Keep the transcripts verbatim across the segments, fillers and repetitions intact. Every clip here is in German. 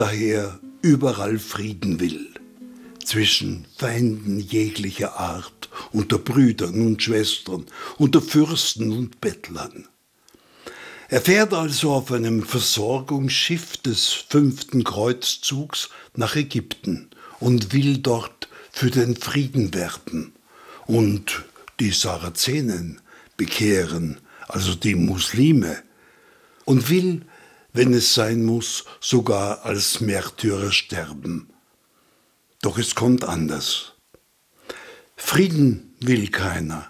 daher überall Frieden will, zwischen Feinden jeglicher Art, unter Brüdern und Schwestern, unter Fürsten und Bettlern. Er fährt also auf einem Versorgungsschiff des fünften Kreuzzugs nach Ägypten und will dort für den Frieden werben und die Sarazenen bekehren, also die Muslime, und will, wenn es sein muss, sogar als Märtyrer sterben. Doch es kommt anders. Frieden will keiner,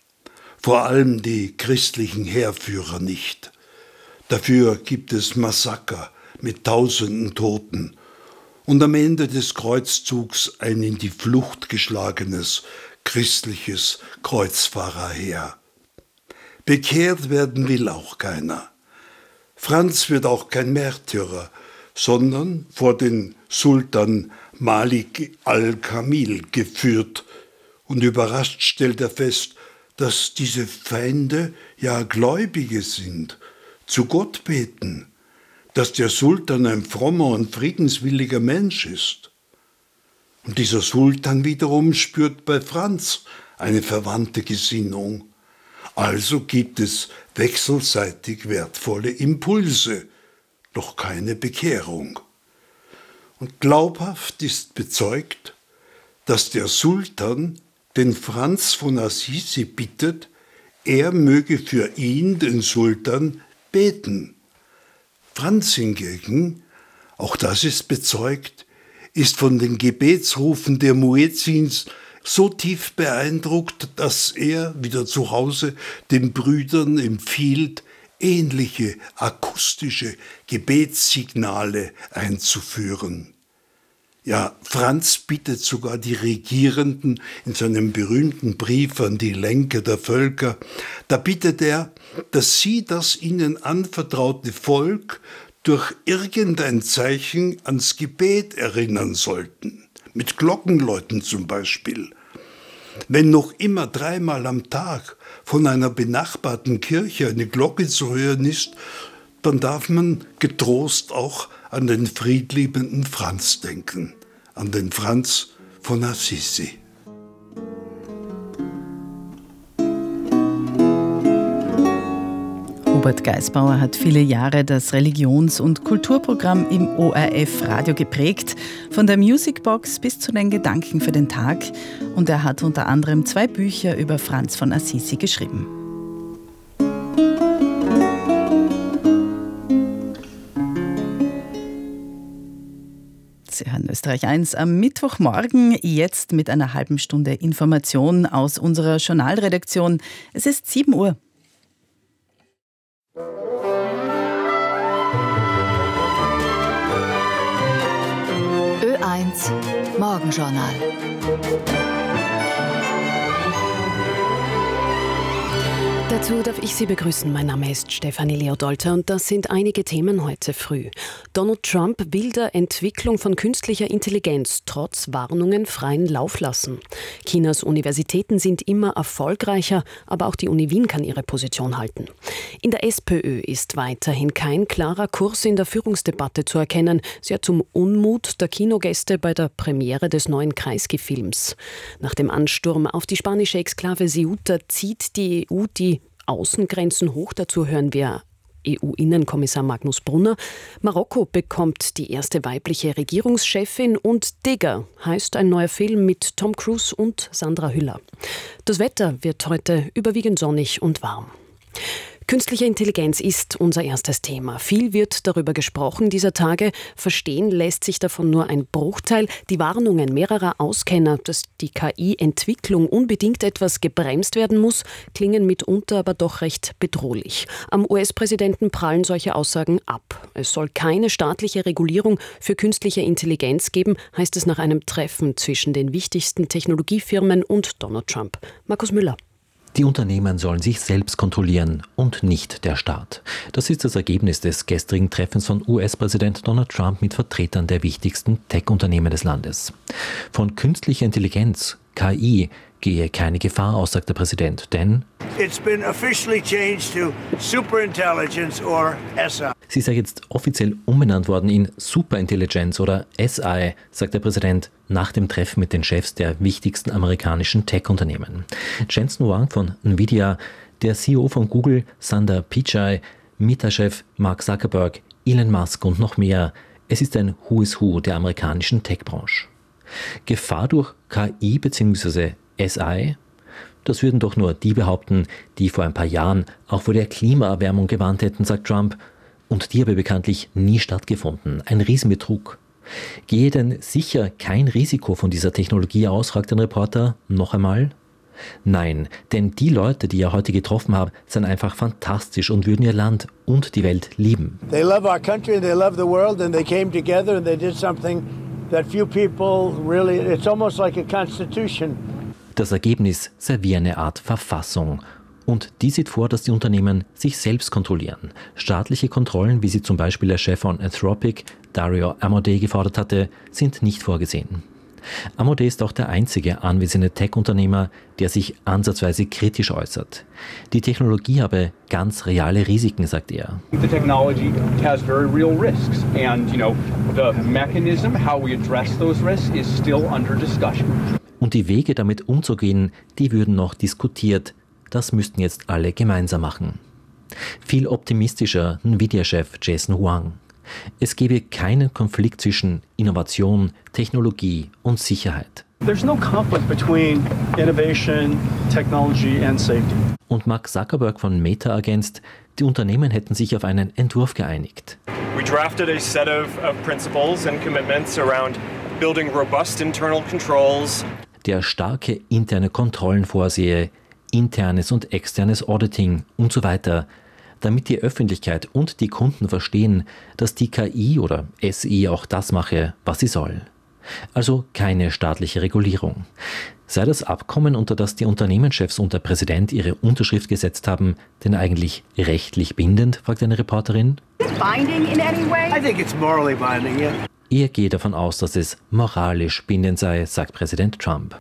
vor allem die christlichen Heerführer nicht. Dafür gibt es Massaker mit tausenden Toten und am Ende des Kreuzzugs ein in die Flucht geschlagenes christliches Kreuzfahrerheer. Bekehrt werden will auch keiner. Franz wird auch kein Märtyrer, sondern vor den Sultan Malik al-Kamil geführt, und überrascht stellt er fest, dass diese Feinde ja Gläubige sind, zu Gott beten, dass der Sultan ein frommer und friedenswilliger Mensch ist. Und dieser Sultan wiederum spürt bei Franz eine verwandte Gesinnung. Also gibt es wechselseitig wertvolle Impulse, doch keine Bekehrung. Und glaubhaft ist bezeugt, dass der Sultan den Franz von Assisi bittet, er möge für ihn, den Sultan, beten. Franz hingegen, auch das ist bezeugt, ist von den Gebetsrufen der Muezzins so tief beeindruckt, dass er wieder zu Hause den Brüdern empfiehlt, ähnliche akustische Gebetssignale einzuführen. Ja, Franz bittet sogar die Regierenden in seinem berühmten Brief an die Lenker der Völker, da bittet er, dass sie das ihnen anvertraute Volk durch irgendein Zeichen ans Gebet erinnern sollten, mit Glockenläuten zum Beispiel. Wenn noch immer dreimal am Tag von einer benachbarten Kirche eine Glocke zu hören ist, dann darf man getrost auch an den friedliebenden Franz denken, an den Franz von Assisi. Hubert Geisbauer hat viele Jahre das Religions- und Kulturprogramm im O R F-Radio geprägt, von der Musicbox bis zu den Gedanken für den Tag. Und er hat unter anderem zwei Bücher über Franz von Assisi geschrieben. Sie hören Österreich eins am Mittwochmorgen, jetzt mit einer halben Stunde Information aus unserer Journalredaktion. Es ist sieben Uhr. Ö eins Morgenjournal. Dazu darf ich Sie begrüßen. Mein Name ist Stefanie Leodolter und das sind einige Themen heute früh. Donald Trump will der Entwicklung von künstlicher Intelligenz trotz Warnungen freien Lauf lassen. Chinas Universitäten sind immer erfolgreicher, aber auch die Uni Wien kann ihre Position halten. In der SPÖ ist weiterhin kein klarer Kurs in der Führungsdebatte zu erkennen. Sehr zum Unmut der Kinogäste bei der Premiere des neuen Kreisky-Films. Nach dem Ansturm auf die spanische Exklave Ceuta zieht die E U die Außengrenzen hoch. Dazu hören wir E U-Innenkommissar Magnus Brunner. Marokko bekommt die erste weibliche Regierungschefin und Digger heißt ein neuer Film mit Tom Cruise und Sandra Hüller. Das Wetter wird heute überwiegend sonnig und warm. Künstliche Intelligenz ist unser erstes Thema. Viel wird darüber gesprochen dieser Tage. Verstehen lässt sich davon nur ein Bruchteil. Die Warnungen mehrerer Auskenner, dass die K I-Entwicklung unbedingt etwas gebremst werden muss, klingen mitunter aber doch recht bedrohlich. Am U S-Präsidenten prallen solche Aussagen ab. Es soll keine staatliche Regulierung für künstliche Intelligenz geben, heißt es nach einem Treffen zwischen den wichtigsten Technologiefirmen und Donald Trump. Markus Müller. Die Unternehmen sollen sich selbst kontrollieren und nicht der Staat. Das ist das Ergebnis des gestrigen Treffens von U S-Präsident Donald Trump mit Vertretern der wichtigsten Tech-Unternehmen des Landes. Von künstlicher Intelligenz, K I, gehe keine Gefahr aus, sagt der Präsident, denn It's been officially changed to Superintelligence or S I. Sie sei jetzt offiziell umbenannt worden in Superintelligence oder S I, sagt der Präsident nach dem Treffen mit den Chefs der wichtigsten amerikanischen Tech-Unternehmen. Jensen Huang von Nvidia, der C E O von Google, Sundar Pichai, Meta-Chef Mark Zuckerberg, Elon Musk und noch mehr. Es ist ein Who is Who der amerikanischen Tech-Branche. Gefahr durch K I bzw. S I? Das würden doch nur die behaupten, die vor ein paar Jahren auch vor der Klimaerwärmung gewarnt hätten, sagt Trump. Und die habe bekanntlich nie stattgefunden. Ein Riesenbetrug. Gehe denn sicher kein Risiko von dieser Technologie aus, fragt ein Reporter noch einmal. Nein, denn die Leute, die er heute getroffen hat, sind einfach fantastisch und würden ihr Land und die Welt lieben. They love our country and they love the world and they came together and they did something that few people really, it's almost like a constitution. Das Ergebnis sei wie eine Art Verfassung. Und die sieht vor, dass die Unternehmen sich selbst kontrollieren. Staatliche Kontrollen, wie sie zum Beispiel der Chef von Anthropic, Dario Amodei, gefordert hatte, sind nicht vorgesehen. Amodei ist auch der einzige anwesende Tech-Unternehmer, der sich ansatzweise kritisch äußert. Die Technologie habe ganz reale Risiken, sagt er. The technology has very real risks and, you know, the mechanism how we address those risks is still under discussion. Und die Wege, damit umzugehen, die würden noch diskutiert. Das müssten jetzt alle gemeinsam machen. Viel optimistischer Nvidia-Chef Jensen Huang. Es gebe keinen Konflikt zwischen Innovation, Technologie und Sicherheit. There's no conflict between innovation, technology and safety. Und Mark Zuckerberg von Meta ergänzt, die Unternehmen hätten sich auf einen Entwurf geeinigt. We drafted a set of, of principles and commitments around building robust internal controls. Der starke interne Kontrollen vorsehe, internes und externes Auditing und so weiter, damit die Öffentlichkeit und die Kunden verstehen, dass die K I oder S I auch das mache, was sie soll. Also keine staatliche Regulierung. Sei das Abkommen, unter das die Unternehmenschefs und der Präsident ihre Unterschrift gesetzt haben, denn eigentlich rechtlich bindend, fragt eine Reporterin. Binding in any way? I think it's morally binding, yeah. Er geht davon aus, dass es moralisch bindend sei, sagt Präsident Trump.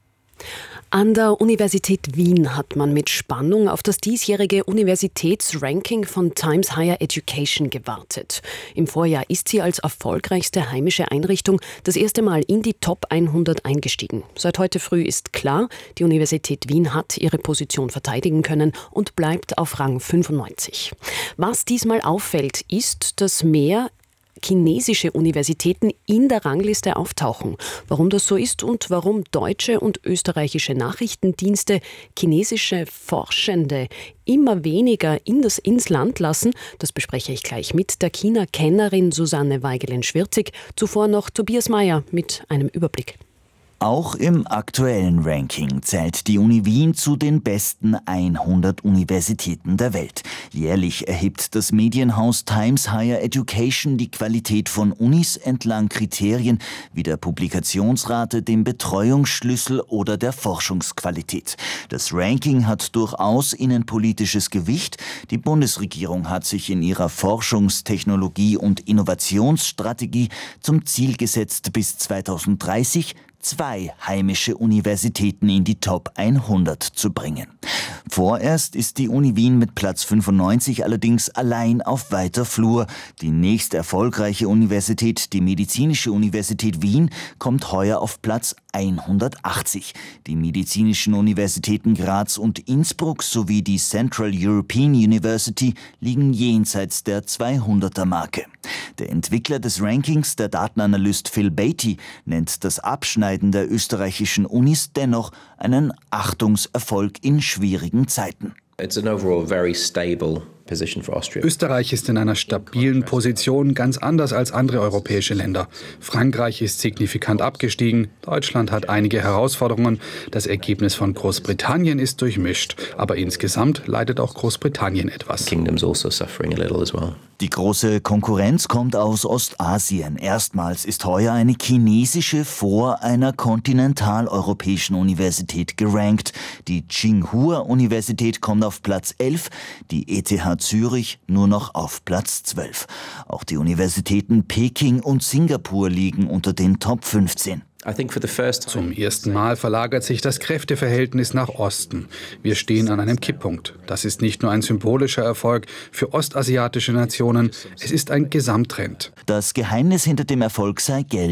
An der Universität Wien hat man mit Spannung auf das diesjährige Universitätsranking von Times Higher Education gewartet. Im Vorjahr ist sie als erfolgreichste heimische Einrichtung das erste Mal in die Top hundert eingestiegen. Seit heute früh ist klar, die Universität Wien hat ihre Position verteidigen können und bleibt auf Rang fünfundneunzig. Was diesmal auffällt, ist, dass mehr chinesische Universitäten in der Rangliste auftauchen. Warum das so ist und warum deutsche und österreichische Nachrichtendienste chinesische Forschende immer weniger in das, ins Land lassen, das bespreche ich gleich mit der China-Kennerin Susanne Weigelin-Schwirzig. Zuvor noch Tobias Mayer mit einem Überblick. Auch im aktuellen Ranking zählt die Uni Wien zu den besten hundert Universitäten der Welt. Jährlich erhebt das Medienhaus Times Higher Education die Qualität von Unis entlang Kriterien wie der Publikationsrate, dem Betreuungsschlüssel oder der Forschungsqualität. Das Ranking hat durchaus innenpolitisches Gewicht. Die Bundesregierung hat sich in ihrer Forschungs-, Technologie- und Innovationsstrategie zum Ziel gesetzt, bis zweitausenddreißig zwei heimische Universitäten in die Top hundert zu bringen. Vorerst ist die Uni Wien mit Platz fünfundneunzig allerdings allein auf weiter Flur. Die nächst erfolgreiche Universität, die Medizinische Universität Wien, kommt heuer auf Platz hundertachtzig. Die medizinischen Universitäten Graz und Innsbruck sowie die Central European University liegen jenseits der zweihunderter Marke. Der Entwickler des Rankings, der Datenanalyst Phil Beatty, nennt das Abschneiden der österreichischen Unis dennoch einen Achtungserfolg in schwierigen Zeiten. It's an overall very stable position for Austria. Österreich ist in einer stabilen Position, ganz anders als andere europäische Länder. Frankreich ist signifikant abgestiegen, Deutschland hat einige Herausforderungen, das Ergebnis von Großbritannien ist durchmischt, aber insgesamt leidet auch Großbritannien etwas. Kingdom's also suffering a little as well. Die große Konkurrenz kommt aus Ostasien. Erstmals ist heuer eine chinesische vor einer kontinentaleuropäischen Universität gerankt. Die Tsinghua-Universität kommt auf Platz elf, die E T H Zürich nur noch auf Platz zwölf. Auch die Universitäten Peking und Singapur liegen unter den Top fünfzehn. Zum ersten Mal verlagert sich das Kräfteverhältnis nach Osten. Wir stehen an einem Kipppunkt. Das ist nicht nur ein symbolischer Erfolg für ostasiatische Nationen, es ist ein Gesamttrend. Das Geheimnis hinter dem Erfolg sei Geld.